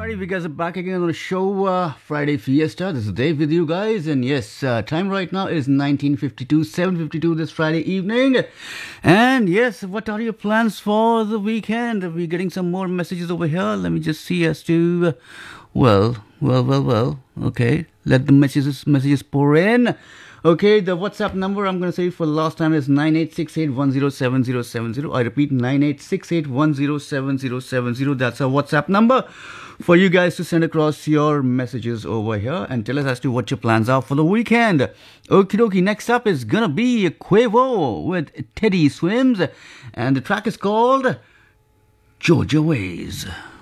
Alrighty, we guys are back again on the show, Friday Fiesta. This is Dave with you guys, and yes, time right now is 19:52, 7:52 this Friday evening. And yes, what are your plans for the weekend? We're getting some more messages over here. Let me just see as to, well. Okay, let the messages pour in. Okay, the WhatsApp number, I'm going to say it for the last time, is 9868107070. I repeat, 9868107070. That's our WhatsApp number for you guys to send across your messages over here and tell us as to what your plans are for the weekend. Okie dokie, next up is going to be Quavo with Teddy Swims, and the track is called Georgia Ways.